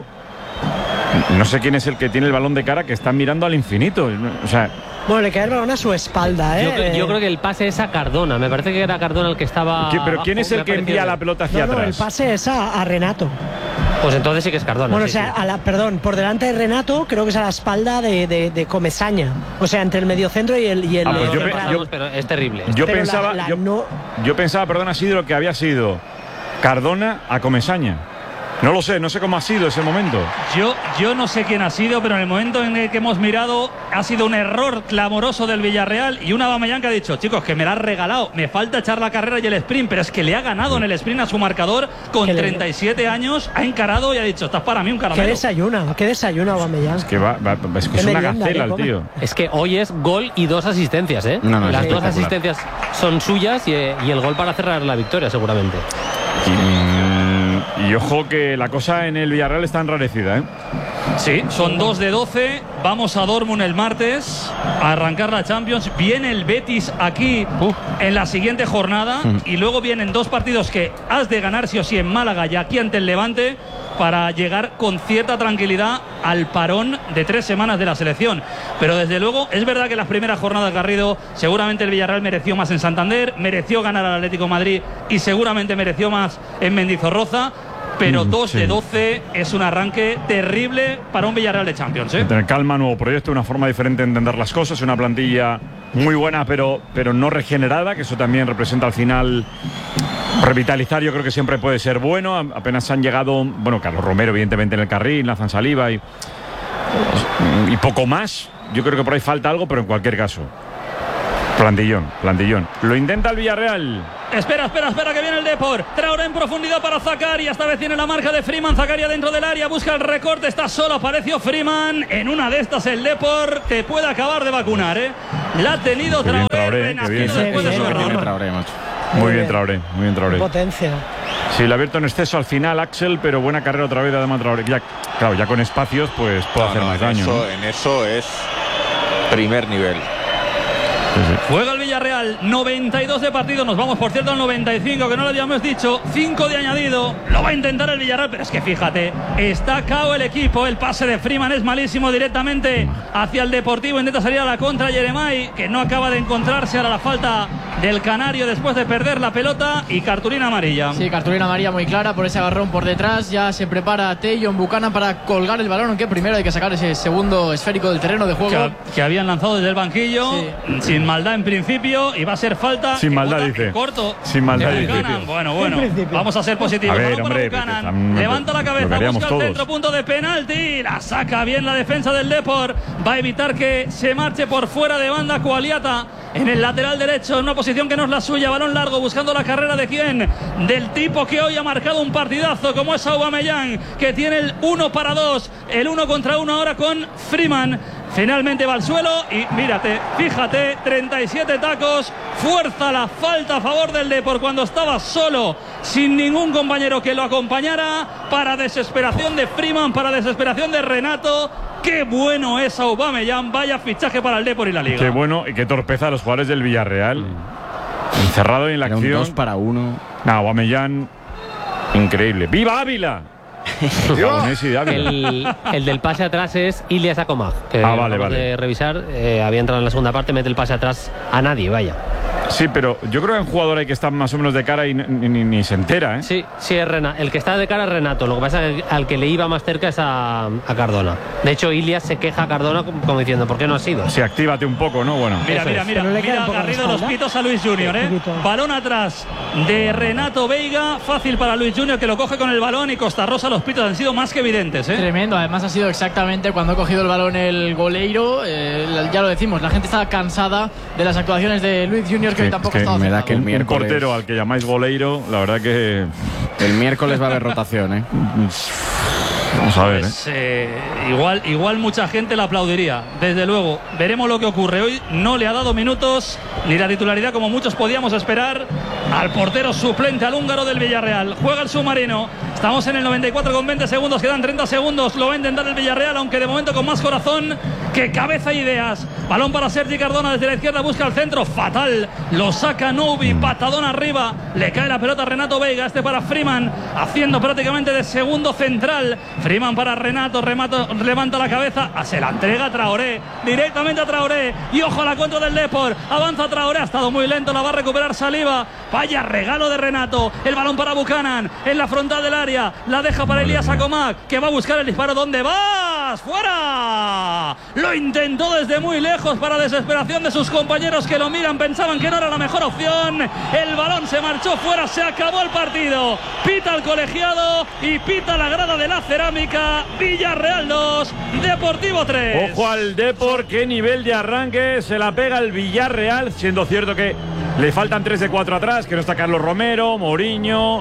no sé quién es el que tiene el balón de cara, que está mirando al infinito. O sea, bueno, le cae el balón a su espalda, Yo creo que el pase es a Cardona. Me parece que era Cardona el que estaba. ¿Pero quién es el que envía la pelota hacia atrás? No, el pase es a Renato. Pues entonces sí que es Cardona. Bueno, sí, o sea, perdón, por delante de Renato, creo que es a la espalda de Comesaña. O sea, entre el mediocentro y el. Pero es terrible. Yo pensaba, perdón, así de lo que había sido Cardona a Comesaña. No lo sé, no sé cómo ha sido ese momento. Yo no sé quién ha sido, pero en el momento en el que hemos mirado ha sido un error clamoroso del Villarreal y una Aubameyang que ha dicho, chicos, que me la has regalado, me falta echar la carrera y el sprint, pero es que le ha ganado en el sprint a su marcador con 37 años, ha encarado y ha dicho, estás para mí un caramelo. ¿Qué desayuna Aubameyang? Es que es que es una gacela el tío. Es que hoy es gol y 2 asistencias, ¿eh? Las 2 asistencias son suyas y el gol para cerrar la victoria seguramente. Y ojo que la cosa en el Villarreal está enrarecida, ¿eh? Sí, son 2 de 12. Vamos a Dortmund el martes a arrancar la Champions. Viene el Betis aquí en la siguiente jornada y luego vienen 2 partidos que has de ganar sí o sí en Málaga y aquí ante el Levante para llegar con cierta tranquilidad al parón de 3 semanas de la selección. Pero desde luego es verdad que las primeras jornadas, Garrido, seguramente el Villarreal mereció más en Santander, mereció ganar al Atlético de Madrid y seguramente mereció más en Mendizorroza. Pero 2 de 12 es un arranque terrible para un Villarreal de Champions, ¿eh? Tener calma, nuevo proyecto, una forma diferente de entender las cosas, una plantilla muy buena pero no regenerada, que eso también representa al final revitalizar. Yo creo que siempre puede ser bueno. Apenas han llegado, bueno, Carlos Romero evidentemente en el carril, Nathan Saliba y poco más. Yo creo que por ahí falta algo, pero en cualquier caso plantillón. Lo intenta el Villarreal. Espera, que viene el Depor. Traoré en profundidad para Zakaria. Esta vez tiene la marca de Freeman. Zakaria dentro del área, busca el recorte, está solo, apareció Freeman. En una de estas el Depor te puede acabar de vacunar, ¿eh? La ha tenido Traoré. Muy bien Traoré. Potencia. Sí, le ha abierto en exceso al final Axel, pero buena carrera otra vez además Traoré. Ya con espacios pues puede hacer más daño. En eso es primer nivel. Juega el Villarreal, 92 de partido. Nos vamos, por cierto, al 95, que no lo habíamos dicho. 5 de añadido. Lo va a intentar el Villarreal, pero es que fíjate, está cao el equipo. El pase de Freeman es malísimo directamente hacia el Deportivo. Intenta salir a la contra Yeremay, que no acaba de encontrarse. Ahora la falta del Canario después de perder la pelota y cartulina amarilla. Sí, cartulina amarilla muy clara por ese agarrón por detrás. Ya se prepara Tejon Buchanan para colgar el balón, aunque primero hay que sacar ese segundo esférico del terreno de juego. Que habían lanzado desde el banquillo, sin maldad en principio, y va a ser falta. Sin maldad, dice. Corto. Sin maldad, dice. Bueno, vamos a ser positivos. A ver, hombre, levanta la cabeza, busca el centro, punto de penalti. La saca bien la defensa del Depor. Va a evitar que se marche por fuera de banda Cualiata en el lateral derecho, en una posición que no es la suya. Balón largo, buscando la carrera de quién, del tipo que hoy ha marcado un partidazo como es Aubameyang, que tiene el 1 para 2, el 1 contra 1 ahora con Freeman. Finalmente va al suelo y fíjate, 37 tacos, fuerza la falta a favor del Depor cuando estaba solo, sin ningún compañero que lo acompañara, para desesperación de Freeman, para desesperación de Renato. Qué bueno es Aubameyang, vaya fichaje para el Depor y la Liga. Qué bueno y qué torpeza a los jugadores del Villarreal. Encerrado en la acción. 2 para 1. Aubameyang, increíble. ¡Viva Ávila! El del pase atrás es Ilias Akomag, que vale. de revisar, había entrado en la segunda parte, mete el pase atrás a nadie, vaya. Sí, pero yo creo que un jugador hay que estar más o menos de cara y ni se entera, ¿eh? Sí, es Renato. El que está de cara es Renato. Lo que pasa es que al que le iba más cerca es a Cardona. De hecho, Ilias se queja a Cardona como diciendo, ¿por qué no has ido? Sí, actívate un poco, ¿no? Bueno. Mira, Garrido los pitos a Luis Junior, ¿eh? Balón atrás de Renato Veiga. Fácil para Luis Junior, que lo coge con el balón, y Costa Rosa. Los pitos han sido más que evidentes, ¿eh? Tremendo. Además ha sido exactamente cuando ha cogido el balón el goleiro. Ya lo decimos, la gente estaba cansada de las actuaciones de Luis Junior, que hoy tampoco estaba. Me da que el miércoles, un portero al que llamáis goleiro, la verdad que el miércoles va a haber rotación, ¿eh? Vamos a ver, igual mucha gente la aplaudiría, desde luego. Veremos lo que ocurre. Hoy no le ha dado minutos ni la titularidad como muchos podíamos esperar al portero suplente, al húngaro del Villarreal. Juega el submarino. Estamos en el 94 con 20 segundos, quedan 30 segundos. Lo va a intentar el Villarreal, aunque de momento con más corazón que cabeza e ideas. Balón para Sergi Cardona desde la izquierda, busca el centro, fatal. Lo saca Noubi, patadón arriba. Le cae la pelota a Renato Veiga, para Freeman, haciendo prácticamente de segundo central. Freeman para Renato, levanta la cabeza, se la entrega a Traoré, directamente a Traoré, y ojo a la contra del Depor. Avanza Traoré, ha estado muy lento, la va a recuperar Saliba. Vaya regalo de Renato. El balón para Buchanan en la frontal del área, la deja para Elías Akomag, que va a buscar el disparo. ¿Dónde va? Rivas, fuera. Lo intentó desde muy lejos para desesperación de sus compañeros que lo miran, pensaban que no era la mejor opción. El balón se marchó fuera, se acabó el partido. Pita el colegiado y pita la grada de la Cerámica. Villarreal 2, Deportivo 3. Ojo al Depor, qué nivel de arranque se la pega el Villarreal, siendo cierto que le faltan 3 de 4 atrás, que no está Carlos Romero, Mourinho.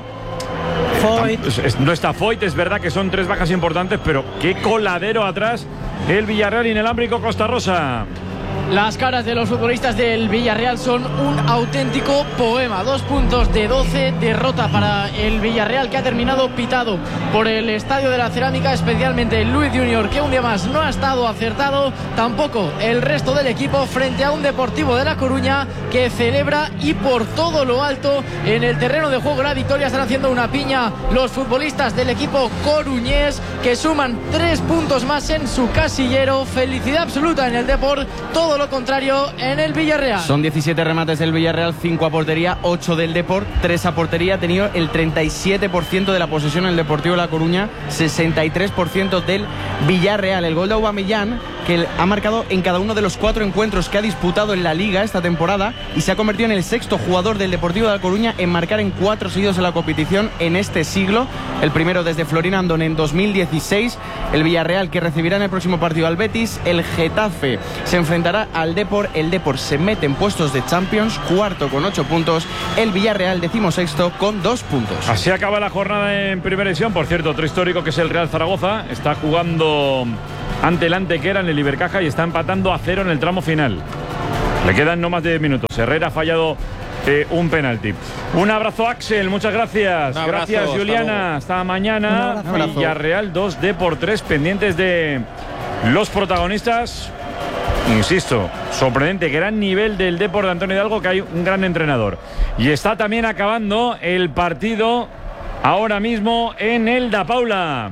Foyt. No está Foyt, es verdad que son 3 bajas importantes, pero qué coladero atrás el Villarreal inalámbrico Costa Rosa. Las caras de los futbolistas del Villarreal son un auténtico poema. 2 puntos de 12, derrota para el Villarreal, que ha terminado pitado por el Estadio de la Cerámica, especialmente Luis Junior, que un día más no ha estado acertado. Tampoco el resto del equipo, frente a un Deportivo de La Coruña que celebra y por todo lo alto en el terreno de juego la victoria. Están haciendo una piña los futbolistas del equipo coruñés, que suman 3 puntos más en su casillero. Felicidad absoluta en el Depor, todo lo contrario en el Villarreal. Son 17 remates del Villarreal, 5 a portería, 8 del Depor, 3 a portería. Ha tenido el 37% de la posesión en el Deportivo de La Coruña, 63% del Villarreal. El gol de Aubameyang, que ha marcado en cada uno de los 4 encuentros que ha disputado en la Liga esta temporada, y se ha convertido en el 6º jugador del Deportivo de La Coruña en marcar en 4 seguidos en la competición en este siglo. El primero desde Florin Andón en 2016. El Villarreal, que recibirá en el próximo partido al Betis. El Getafe se enfrentará al Depor. El Depor se mete en puestos de Champions, 4º con 8 puntos. El Villarreal 16º con 2 puntos. Así acaba la jornada en primera división. Por cierto, otro histórico, que es el Real Zaragoza, está jugando ante el Antequera en el Ibercaja y está empatando a 0 en el tramo final. Le quedan no más de 10 minutos. Herrera ha fallado un penalti. Un abrazo, Axel, muchas gracias. Gracias, Juliana. Hasta mañana. Villarreal 2, Depor 3, pendientes de los protagonistas. Insisto, sorprendente, gran nivel del Depor de Antonio Hidalgo, que hay un gran entrenador. Y está también acabando el partido ahora mismo en el Da Paula.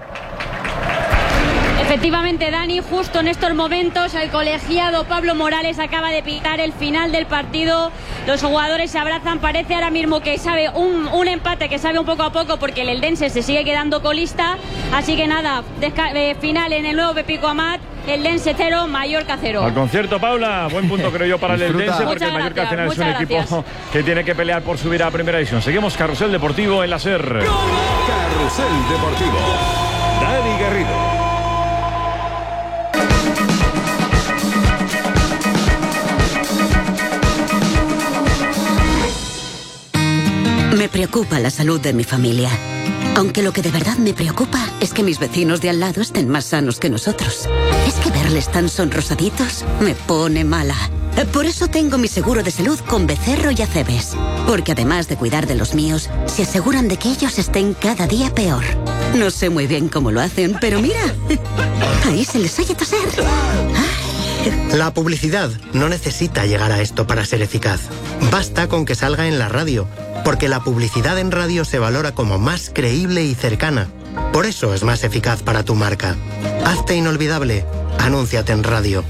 Efectivamente, Dani, justo en estos momentos el colegiado Pablo Morales acaba de pitar el final del partido. Los jugadores se abrazan, parece ahora mismo que sabe un empate que sabe un poco a poco, porque el Eldense se sigue quedando colista. Así que nada, final en el nuevo Pepico Amat. Eldense 0, Mallorca 0. Al concierto, Paula. Buen punto, creo yo, para el Eldense, porque el Mallorca al final es un equipo que tiene que pelear por subir a primera división. Seguimos Carrusel Deportivo en la SER. Carrusel Deportivo. Dani Garrido. Me preocupa la salud de mi familia. Aunque lo que de verdad me preocupa es que mis vecinos de al lado estén más sanos que nosotros. Es que verles tan sonrosaditos me pone mala. Por eso tengo mi seguro de salud con Becerro y Acebes. Porque además de cuidar de los míos, se aseguran de que ellos estén cada día peor. No sé muy bien cómo lo hacen, pero mira, ahí se les oye toser. La publicidad no necesita llegar a esto para ser eficaz. Basta con que salga en la radio, porque la publicidad en radio se valora como más creíble y cercana. Por eso es más eficaz para tu marca. Hazte inolvidable. Anúnciate en radio.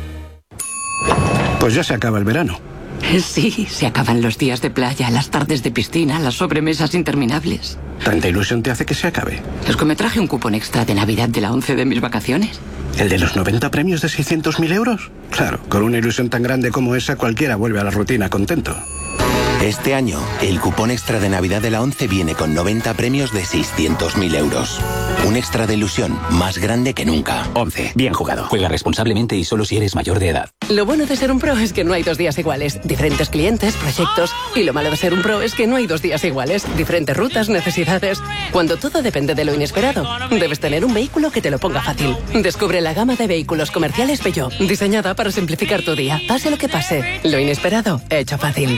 Pues ya se acaba el verano. Sí, se acaban los días de playa, las tardes de piscina, las sobremesas interminables. ¿Tanta ilusión te hace que se acabe? Es que me traje un cupón extra de Navidad de la 11 de mis vacaciones. ¿El de los 90 premios de 600.000 euros? Claro, con una ilusión tan grande como esa, cualquiera vuelve a la rutina contento. Este año, el cupón extra de Navidad de la 11 viene con 90 premios de 600.000 euros. Un extra de ilusión más grande que nunca. 11. Bien jugado. Juega responsablemente y solo si eres mayor de edad. Lo bueno de ser un pro es que no hay 2 días iguales. Diferentes clientes, proyectos. Y lo malo de ser un pro es que no hay 2 días iguales. Diferentes rutas, necesidades. Cuando todo depende de lo inesperado, debes tener un vehículo que te lo ponga fácil. Descubre la gama de vehículos comerciales Peugeot, diseñada para simplificar tu día. Pase lo que pase, lo inesperado, hecho fácil.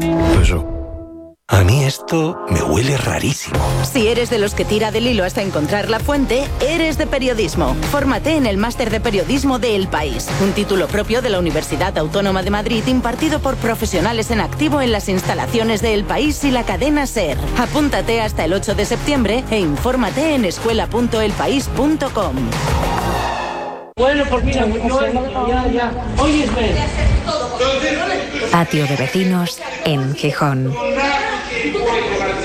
A mí esto me huele rarísimo. Si eres de los que tira del hilo hasta encontrar la fuente, eres de periodismo. Fórmate en el Máster de Periodismo de El País, un título propio de la Universidad Autónoma de Madrid, impartido por profesionales en activo en las instalaciones de El País y la cadena SER. Apúntate hasta el 8 de septiembre e infórmate en escuela.elpaís.com. Bueno, pues mira, ya. Óyeme. Patio de vecinos en Gijón.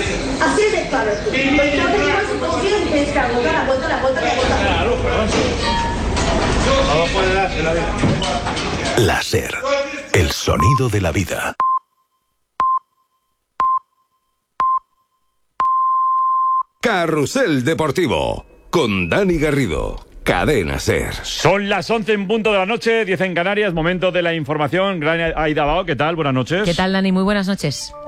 Así es de claro. Pues no te llevas un consciente, es que la bota. La SER, el sonido de la vida. Carrusel Deportivo, con Dani Garrido. Cadena SER. Son las 11 en punto de la noche, 10 en Canarias, momento de la información. Gran Aida Bao, ¿qué tal? Buenas noches. ¿Qué tal, Dani? Muy buenas noches.